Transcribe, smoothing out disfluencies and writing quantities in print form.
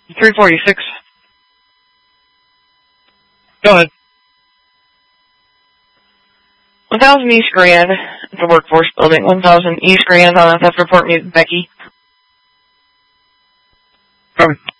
346. Go ahead. 1000 East Grand, the Workforce Building. 1000 East Grand on a theft report, meet Becky. Copy.